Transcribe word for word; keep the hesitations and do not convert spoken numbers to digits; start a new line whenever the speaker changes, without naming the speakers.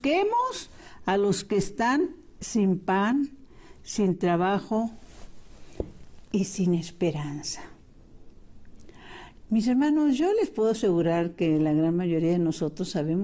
Busquemos a los que están sin pan, sin trabajo y sin esperanza. Mis hermanos, yo les puedo asegurar que la gran mayoría de nosotros sabemos